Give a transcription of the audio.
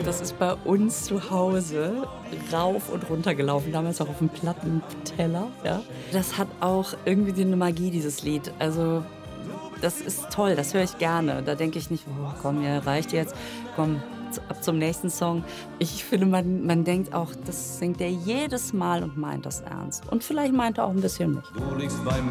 das ist bei uns zu Hause rauf und runter gelaufen, damals auch auf dem Plattenteller, ja. Das hat auch irgendwie so 'ne Magie, dieses Lied. Also, das ist toll, das höre ich gerne. Da denke ich nicht: „Oh, komm, ja, reicht jetzt. Komm, ab zum nächsten Song." Ich finde, man denkt auch, das singt er jedes Mal und meint das ernst. Und vielleicht meint er auch ein bisschen mich. Du liegst bei